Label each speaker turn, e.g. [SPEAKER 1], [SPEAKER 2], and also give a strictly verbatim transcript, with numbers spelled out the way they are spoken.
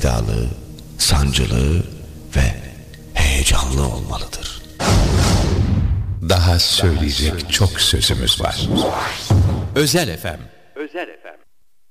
[SPEAKER 1] sevdalı, sancılı ve heyecanlı olmalıdır.
[SPEAKER 2] Daha söyleyecek çok sözümüz var.
[SPEAKER 3] Özel F M